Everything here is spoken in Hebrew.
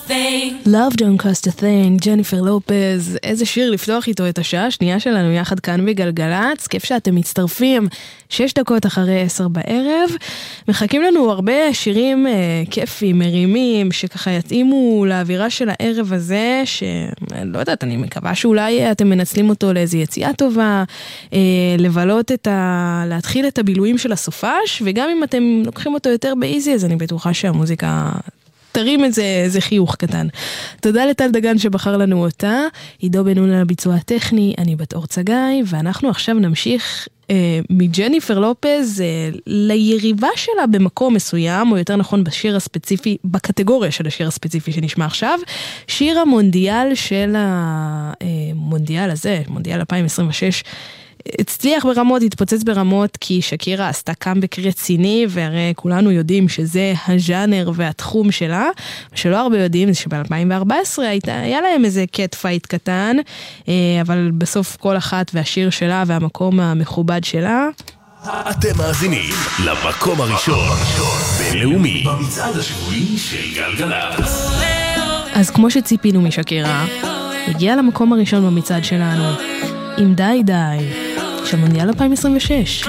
Love Don't Cost a Thing, ג'ניפר לופז. איזה שיר לפתוח איתו את השעה השנייה שלנו יחד כאן בגלגלץ. כיף שאתם מצטרפים 6 דקות אחרי 10 בערב. מחכים לנו הרבה שירים כיפים, מרימים, שככה יתאימו לאווירה של הערב הזה, שלא יודעת, אני מקווה שאולי אתם מנצלים אותו לאיזו יציאה טובה, לבלות להתחיל את הבילויים של הסופש, וגם אם אתם לוקחים אותו יותר באיזי, אז אני בטוחה שהמוזיקה תרים איזה חיוך קטן. תודה לטל דגן שבחר לנו אותה, עידו בן נון על הביצוע הטכני, אני בת אור צגאי, ואנחנו עכשיו נמשיך מג'ניפר לופז ליריבה שלה במקום מסוים, או יותר נכון בשיר הספציפי, בקטגוריה של השיר הספציפי שנשמע עכשיו, שיר המונדיאל של המונדיאל הזה, מונדיאל 2026, הצליח ברמות, התפוצץ ברמות, כי שקירה עשתה קאמבק רציני, והרי כולנו יודעים שזה הז'אנר והתחום שלה. שלא הרבה יודעים, זה שב-2014 היה להם איזה קט פייט קטן, אבל בסוף כל אחת והשיר שלה והמקום המכובד שלה. אתם מאזינים למקום הראשון בינלאומי במצעד השבועי של גלגלצ. אז כמו שציפינו משקירה, הגיעה למקום הראשון במצעד שלנו עם די די של מונדיאל 2026.